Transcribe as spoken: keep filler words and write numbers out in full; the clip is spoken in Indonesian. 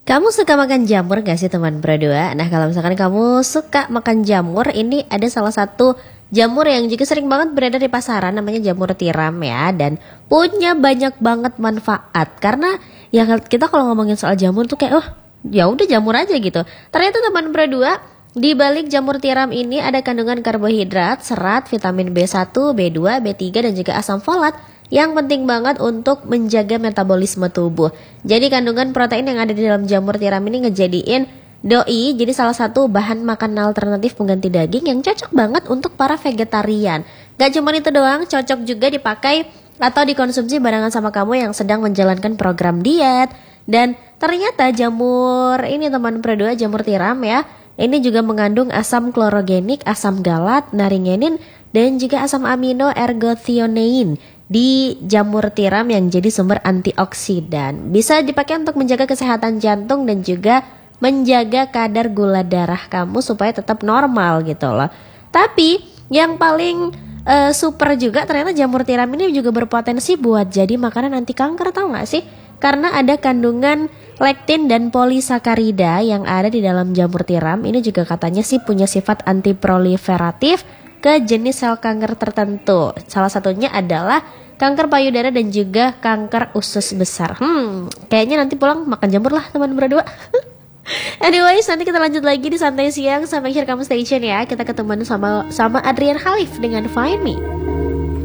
Kamu suka makan jamur gak sih teman berdua? Nah kalau misalkan kamu suka makan jamur, ini ada salah satu jamur yang juga sering banget beredar di pasaran, namanya jamur tiram ya. Dan punya banyak banget manfaat. Karena ya kita kalau ngomongin soal jamur tuh kayak, oh ya udah jamur aja gitu. Ternyata teman berdua, di balik jamur tiram ini ada kandungan karbohidrat, serat, vitamin B satu, B dua, B tiga, dan juga asam folat yang penting banget untuk menjaga metabolisme tubuh. Jadi kandungan protein yang ada di dalam jamur tiram ini ngejadiin doi jadi salah satu bahan makanan alternatif pengganti daging yang cocok banget untuk para vegetarian. Gak cuma itu doang, cocok juga dipakai atau dikonsumsi barengan sama kamu yang sedang menjalankan program diet. Dan ternyata jamur ini teman berdua, jamur tiram ya, ini juga mengandung asam klorogenik, asam galat, naringenin, dan juga asam amino ergothionein di jamur tiram yang jadi sumber antioksidan. Bisa dipakai untuk menjaga kesehatan jantung dan juga menjaga kadar gula darah kamu supaya tetap normal gitu loh. Tapi yang paling uh, super juga ternyata jamur tiram ini juga berpotensi buat jadi makanan anti kanker, tau gak sih? Karena ada kandungan lektin dan polisakarida yang ada di dalam jamur tiram. Ini juga katanya sih punya sifat antiproliferatif ke jenis sel kanker tertentu. Salah satunya adalah kanker payudara dan juga kanker usus besar. Hmm, kayaknya nanti pulang makan jamur lah teman berdua. Anyways, nanti kita lanjut lagi di Santai Siang. Sampai akhir kamu stay tune ya. Kita ketemu sama sama Adrian Khalif dengan Find Me.